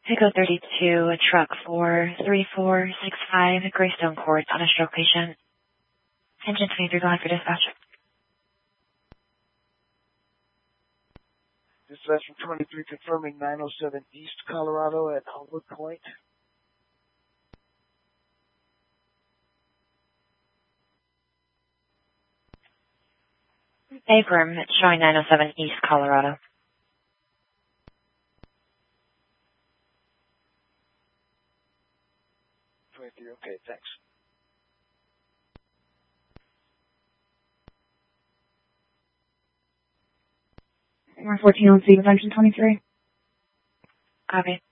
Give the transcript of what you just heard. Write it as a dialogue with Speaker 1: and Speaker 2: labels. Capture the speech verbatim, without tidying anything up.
Speaker 1: Pico thirty-two, a truck for three four six five, Greystone Court, on a stroke patient. Engine twenty-three going for dispatch.
Speaker 2: Dispatch from twenty-three confirming nine oh seven East Colorado at Homewood Point.
Speaker 1: Abram, it's showing nine oh seven East Colorado.
Speaker 2: twenty-three, okay, thanks.
Speaker 3: one fourteen on scene with engine twenty-three.
Speaker 1: Copy.